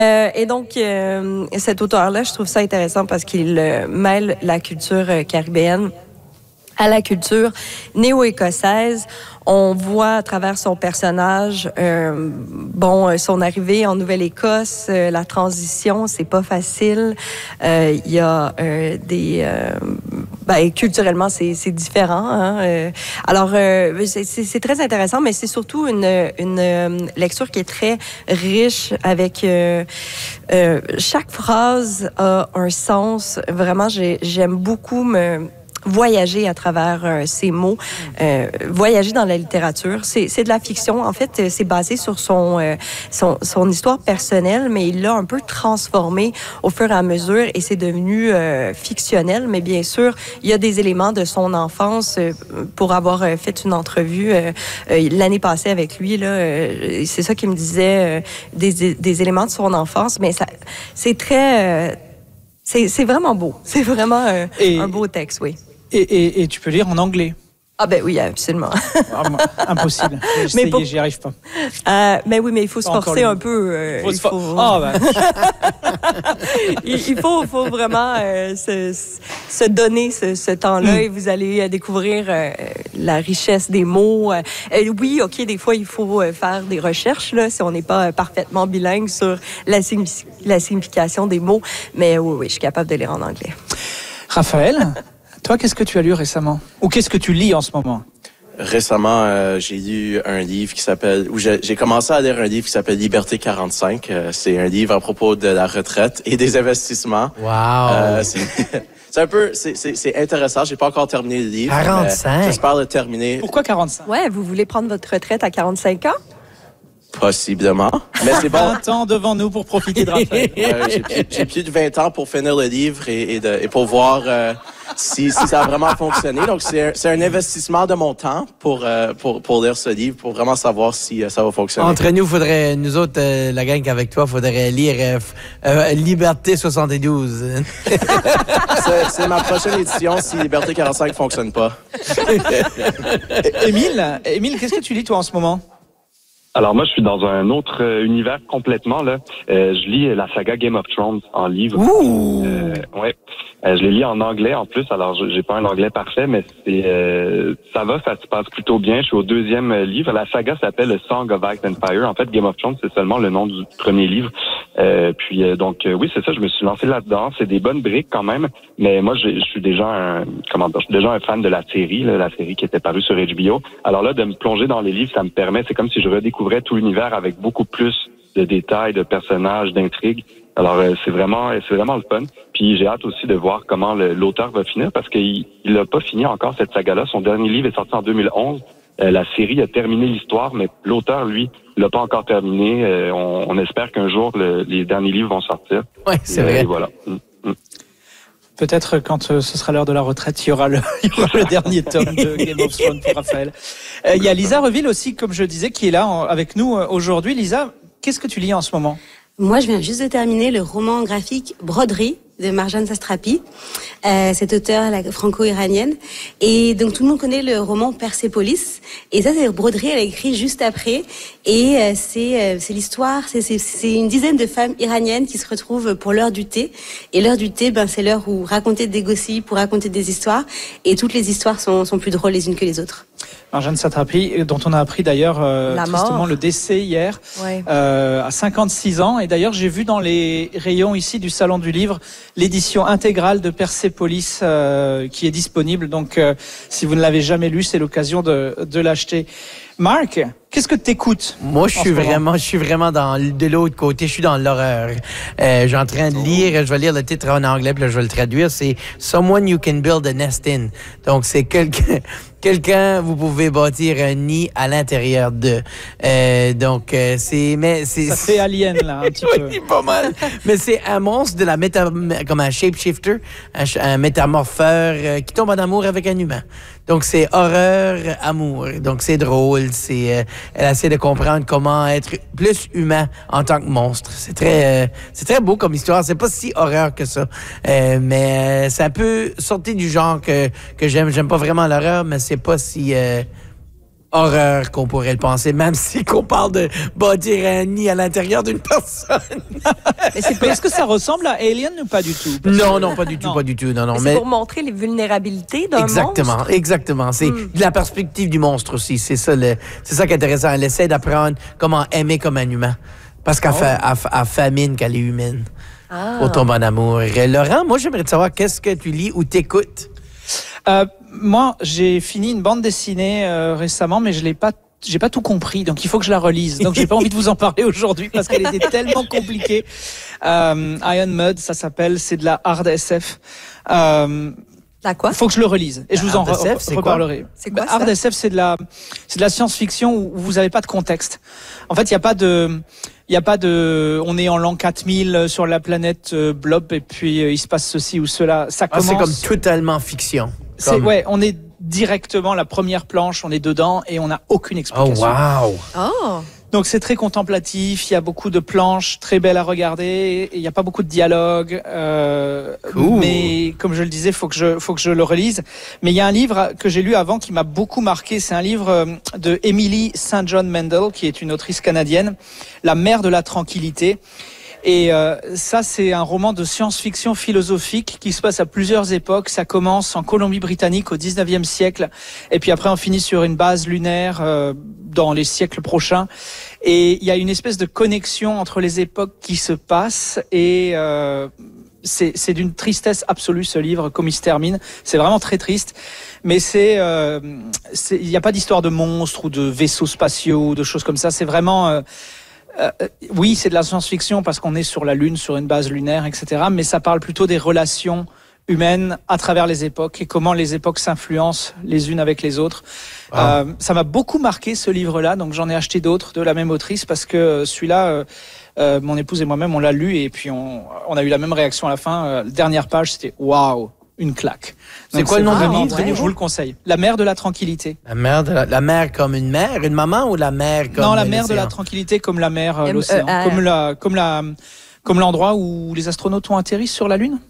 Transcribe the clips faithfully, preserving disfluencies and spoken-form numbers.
Euh, et donc, euh, cet auteur-là, je trouve ça intéressant parce qu'il euh, mêle la culture euh, caribéenne à la culture néo-écossaise. On voit à travers son personnage, euh, bon, son arrivée en Nouvelle-Écosse, euh, la transition, c'est pas facile. Euh, Il y a euh, des, euh, ben, culturellement, c'est c'est différent. Hein? Euh, alors, euh, c'est c'est très intéressant, mais c'est surtout une une lecture qui est très riche avec euh, euh, chaque phrase a un sens. Vraiment, j'ai j'aime beaucoup me voyager à travers euh, ces mots, euh, voyager dans la littérature. C'est, c'est de la fiction. En fait, c'est basé sur son, euh, son, son histoire personnelle, mais il l'a un peu transformé au fur et à mesure et c'est devenu euh, fictionnel. Mais bien sûr, il y a des éléments de son enfance. Euh, pour avoir euh, fait une entrevue euh, euh, l'année passée avec lui, là, euh, c'est ça qu'il me disait, euh, des, des éléments de son enfance. Mais ça, c'est très... Euh, c'est, c'est vraiment beau. C'est vraiment euh, et... un beau texte, oui. Et, et, et tu peux lire en anglais? Ah ben oui, absolument. Ah, moi, impossible. J'ai essayé, pour... j'y arrive pas. Euh, mais oui, mais il faut se forcer un peu. Euh, faut il, faut... faut... Oh, ben. il, il faut, faut vraiment euh, se, se donner ce, ce temps-là mm. et vous allez découvrir euh, la richesse des mots. Euh, oui, OK, des fois, il faut faire des recherches là, si on n'est pas parfaitement bilingue sur la, signifi- la signification des mots. Mais oui, oui, je suis capable de lire en anglais. Raphaël, toi, qu'est-ce que tu as lu récemment? Ou qu'est-ce que tu lis en ce moment? Récemment, euh, j'ai lu un livre qui s'appelle... ou j'ai, j'ai commencé à lire un livre qui s'appelle Liberté quarante-cinq. Euh, c'est un livre à propos de la retraite et des investissements. Wow! Euh, c'est, c'est un peu... C'est, c'est, c'est intéressant. J'ai pas encore terminé le livre. quarante-cinq? J'espère le terminer. Pourquoi quarante-cinq? Ouais, vous voulez prendre votre retraite à quarante-cinq ans? Possiblement. Mais c'est bon. vingt ans devant nous pour profiter de Raphaël. Euh, j'ai, plus, j'ai plus de vingt ans pour finir le livre et, et, de, et pour voir euh, si, si ça a vraiment fonctionné. Donc, c'est un, c'est un investissement de mon temps pour, euh, pour, pour lire ce livre, pour vraiment savoir si euh, ça va fonctionner. Entre nous, faudrait, nous autres, euh, la gang avec toi, faudrait lire euh, euh, Liberté soixante-douze. c'est, c'est ma prochaine édition si Liberté quarante-cinq ne fonctionne pas. Émile, Émile, qu'est-ce que tu lis, toi, en ce moment? Alors moi, je suis dans un autre euh, univers complètement là. Euh, je lis la saga Game of Thrones en livre. Ouh! Euh, ouais. Euh, je les lis en anglais en plus. Alors j'ai pas un anglais parfait, mais c'est euh, ça va, ça se passe plutôt bien. Je suis au deuxième livre. La saga s'appelle Song of Ice and Fire. En fait, Game of Thrones, c'est seulement le nom du premier livre. Euh, puis euh, donc euh, oui, c'est ça. Je me suis lancé là-dedans. C'est des bonnes briques quand même. Mais moi, je suis déjà un comment dire, je suis déjà un fan de la série, là, la série qui était parue sur H B O. Alors là, de me plonger dans les livres, ça me permet. C'est comme si je redécouvrais tout l'univers avec beaucoup plus de détails, de personnages, d'intrigues. Alors euh, c'est vraiment c'est vraiment le fun. Puis j'ai hâte aussi de voir comment le, l'auteur va finir parce qu'il il a pas fini encore cette saga-là. Son dernier livre est sorti en deux mille onze. Euh, la série a terminé l'histoire, mais l'auteur, lui, l'a pas encore terminé. Euh, on, on espère qu'un jour le, les derniers livres vont sortir. Oui, c'est et, vrai. Et voilà. Mm, mm. Peut-être quand euh, ce sera l'heure de la retraite, il y aura le, il y aura le dernier tome de Game of Thrones pour Raphaël. Euh, il y a Lisa Reville aussi, comme je disais, qui est là en, avec nous euh, aujourd'hui. Lisa, qu'est-ce que tu lis en ce moment? Moi, je viens juste de terminer le roman graphique Broderie de Marjane Satrapi, euh, cette auteure franco-iranienne. Et donc, tout le monde connaît le roman Persépolis. Et ça, c'est Broderie, elle a écrit juste après. Et euh, c'est, euh, c'est l'histoire, c'est, c'est, c'est une dizaine de femmes iraniennes qui se retrouvent pour l'heure du thé. Et l'heure du thé, ben, c'est l'heure où raconter des gossips, pour raconter des histoires. Et toutes les histoires sont, sont plus drôles les unes que les autres. Marjane Satrapi, dont on a appris d'ailleurs euh, tristement le décès hier, ouais. euh, à cinquante-six ans. Et d'ailleurs, j'ai vu dans les rayons ici du Salon du Livre l'édition intégrale de Persépolis euh, qui est disponible. Donc, euh, si vous ne l'avez jamais lu, c'est l'occasion de, de l'acheter. Marc, qu'est-ce que tu écoutes? Moi, je suis vraiment, je suis vraiment dans de l'autre côté. Je suis dans l'horreur. Euh, je suis en train de lire. Je vais lire le titre en anglais, puis là, je vais le traduire. C'est Someone You Can Build a Nest In. Donc, c'est quelqu'un, quelqu'un vous pouvez bâtir un nid à l'intérieur de. Euh, donc, euh, c'est, mais c'est. Ça fait Alien là, un petit peu. Oui, pas mal. Mais c'est un monstre de la méta, comme un shapeshifter, un, un métamorpheur euh, qui tombe en amour avec un humain. Donc, c'est horreur, amour. Donc, c'est drôle. C'est, euh, elle essaie de comprendre comment être plus humain en tant que monstre. C'est très, euh, c'est très beau comme histoire. C'est pas si horreur que ça. Euh, mais euh, c'est un peu sorti du genre que, que j'aime. J'aime pas vraiment l'horreur, mais c'est pas si... Euh, horreur qu'on pourrait le penser, même si qu'on parle de bâtir un nid à l'intérieur d'une personne. Mais c'est est-ce que ça ressemble à Alien ou pas du tout? Parce non, que... non, pas du tout, non. pas du tout. Non, non. Mais mais c'est pour montrer les vulnérabilités d'un exactement, monstre. Exactement, c'est mm. de la perspective du monstre aussi. C'est ça, le, c'est ça qui est intéressant. Elle essaie d'apprendre comment aimer comme un humain, parce qu'elle oh. fait, elle, elle famine qu'elle est humaine. Ah. Pour tomber en amour. Et Laurent, moi, j'aimerais te savoir qu'est-ce que tu lis ou t'écoutes. Euh, moi, j'ai fini une bande dessinée euh, récemment, mais je l'ai pas, j'ai pas tout compris, donc il faut que je la relise. Donc j'ai pas envie de vous en parler aujourd'hui parce qu'elle était tellement compliquée. Euh, Iron Mud, ça s'appelle, c'est de la hard S F. Euh, La quoi? Il faut que je le relise et je vous en re- S F, reparlerai. C'est quoi bah, Hard S F, c'est de la, c'est de la science-fiction où vous avez pas de contexte. En fait, il y a pas de, il y a pas de, on est en l'an quatre mille sur la planète euh, Blob et puis euh, il se passe ceci ou cela. Ça commence. Ah, c'est comme totalement fiction. C'est, comme... ouais, on est directement la première planche, on est dedans et on n'a aucune explication. Oh wow. Oh. Donc c'est très contemplatif, il y a beaucoup de planches très belles à regarder, et il n'y a pas beaucoup de dialogue. Euh, cool. Mais comme je le disais, faut que je faut que je le relise. Mais il y a un livre que j'ai lu avant qui m'a beaucoup marqué. C'est un livre de Emily Saint John Mandel, qui est une autrice canadienne, La Mère de la Tranquillité. Et euh, ça, c'est un roman de science-fiction philosophique qui se passe à plusieurs époques. Ça commence en Colombie-Britannique au dix-neuvième siècle, et puis après on finit sur une base lunaire euh, dans les siècles prochains. Et il y a une espèce de connexion entre les époques qui se passent, et euh, c'est, c'est d'une tristesse absolue ce livre, comme il se termine. C'est vraiment très triste, mais c'est, euh, c'est, il n'y a pas d'histoire de monstres ou de vaisseaux spatiaux ou de choses comme ça. C'est vraiment... Euh, Euh, oui, c'est de la science-fiction parce qu'on est sur la Lune, sur une base lunaire, et cetera. Mais ça parle plutôt des relations humaines à travers les époques et comment les époques s'influencent les unes avec les autres. Ah. Euh, ça m'a beaucoup marqué ce livre-là, donc j'en ai acheté d'autres de la même autrice parce que celui-là, euh, euh, mon épouse et moi-même, on l'a lu et puis on, on a eu la même réaction à la fin. Euh, la dernière page, c'était waouh, une claque. C'est donc, quoi le nom vraiment du livre? Je vous le conseille. La Mère de la Tranquillité. La mère de la, la mère comme une mère, une maman ou la mère comme non, la mère de la Tranquillité comme la mer, euh, l'océan, euh, comme la, comme la, comme l'endroit où les astronautes ont atterri sur la Lune.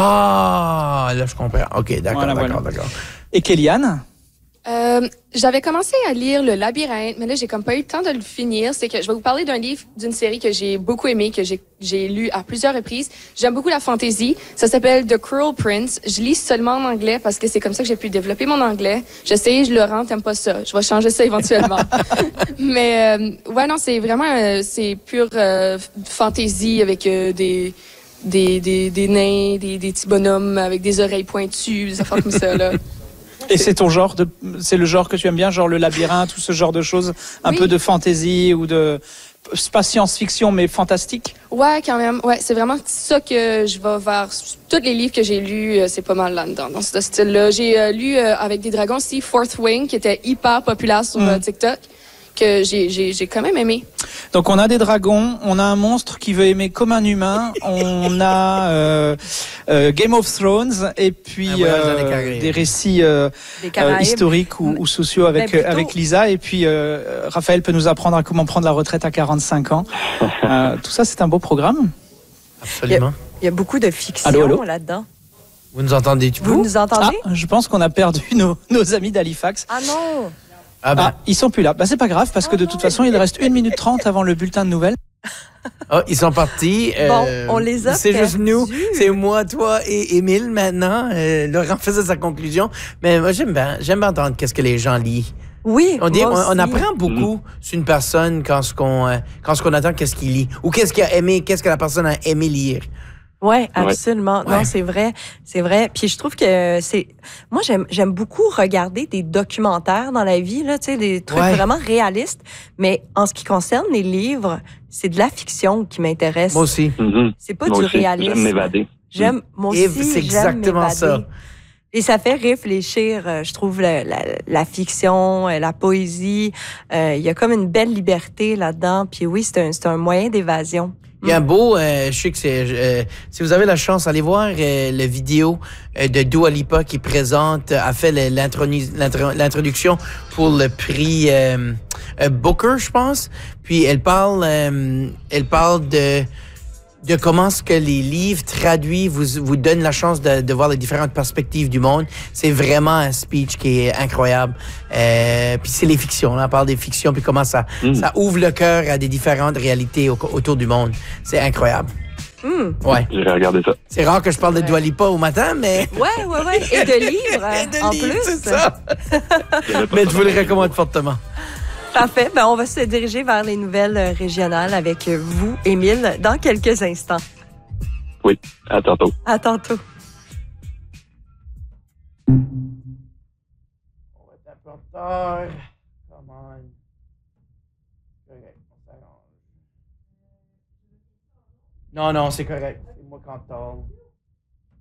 Ah, là je comprends. Ok, d'accord, voilà, d'accord, voilà. d'accord. Et Kéliane? Euh, j'avais commencé à lire Le Labyrinthe, mais là, j'ai comme pas eu le temps de le finir. C'est que je vais vous parler d'un livre, d'une série que j'ai beaucoup aimé, que j'ai, j'ai lu à plusieurs reprises. J'aime beaucoup la fantasy. Ça s'appelle The Cruel Prince. Je lis seulement en anglais parce que c'est comme ça que j'ai pu développer mon anglais. Je sais, je le rends, t'aimes pas ça. Je vais changer ça éventuellement. mais, euh, ouais, non, c'est vraiment, euh, c'est pure euh, fantasy avec euh, des... Des, des, des nains, des, des petits bonhommes avec des oreilles pointues, des affaires comme ça, là. Et c'est ton genre de, c'est le genre que tu aimes bien, genre le labyrinthe ou ce genre de choses, un oui. peu de fantasy ou de, c'est pas science-fiction mais fantastique. Ouais, quand même. Ouais, c'est vraiment ça que je vais vers. Tous les livres que j'ai lus, c'est pas mal là-dedans, dans ce style-là. J'ai euh, lu euh, avec des dragons aussi Fourth Wing, qui était hyper populaire sur mm. TikTok, que j'ai, j'ai, j'ai quand même aimé. Donc on a des dragons, on a un monstre qui veut aimer comme un humain, on a euh, euh, Game of Thrones et puis ah, voilà, euh, des récits euh, euh, historiques ou, ou sociaux avec plutôt... avec Lisa, et puis euh, Raphaël peut nous apprendre à comment prendre la retraite à quarante-cinq ans. Euh, tout ça, c'est un beau programme. Absolument. Il y a, il y a beaucoup de fiction allô, allô? là-dedans. Vous nous entendez du Vous, vous nous entendez? Ah, je pense qu'on a perdu nos, nos amis d'Halifax. Ah non. Ah, bah. ah, ils sont plus là. Bah, c'est pas grave parce que de toute façon, il reste une minute trente avant le bulletin de nouvelles. Oh, ils sont partis. Bon, euh, on les a C'est perdus. juste nous. C'est moi, toi et Émile maintenant. Euh, Laurent faisait sa conclusion. Mais moi, j'aime bien, j'aime bien entendre qu'est-ce que les gens lisent. Oui, on, dit, on, on apprend beaucoup mmh. sur une personne quand ce qu'on, euh, quand ce qu'on attend, qu'est-ce qu'il lit. Ou qu'est-ce qu'il a aimé, qu'est-ce que la personne a aimé lire. Ouais, absolument. Ouais. Non, c'est vrai, c'est vrai. Puis je trouve que c'est, moi j'aime j'aime beaucoup regarder des documentaires dans la vie là, tu sais, des trucs ouais. vraiment réalistes. Mais en ce qui concerne les livres, c'est de la fiction qui m'intéresse. Moi aussi. Mm-hmm. C'est pas moi du aussi. réalisme. J'aime m'évader. J'aime, moi Et aussi, c'est exactement j'aime ça. Et ça fait réfléchir, je trouve, la, la, la fiction, la poésie. Euh, il y a comme une belle liberté là-dedans. Puis oui, c'est un, c'est un moyen d'évasion. Il y a un beau, euh, je sais que c'est, euh, si vous avez la chance, allez voir euh, la vidéo euh, de Dua Lipa qui présente, a fait l'introduction pour le prix euh, euh, Booker, je pense. Puis elle parle, euh, elle parle de de comment ce que les livres traduits vous, vous donnent la chance de, de voir les différentes perspectives du monde. C'est vraiment un speech qui est incroyable. Euh, puis c'est les fictions, là, on parle des fictions, puis comment ça, mm. ça ouvre le cœur à des différentes réalités au, autour du monde. C'est incroyable. Mm. Ouais. J'irai regarder ça. C'est rare que je parle de Dua Lipa au matin, mais... Ouais, ouais, ouais. Et de livres, Et de en livres, plus. c'est ça. Mais je vous le recommande fortement. Parfait. Ben, on va se diriger vers les nouvelles régionales avec vous, Émile, dans quelques instants. Oui, à tantôt. À tantôt. On va être un peu en retard. Come on. Correct, on s'arrange. Non, non, c'est correct. C'est moi qui en retard.